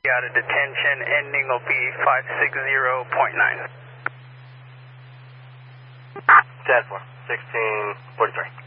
Out of detention, ending will be 560.9. 10-4, 1643.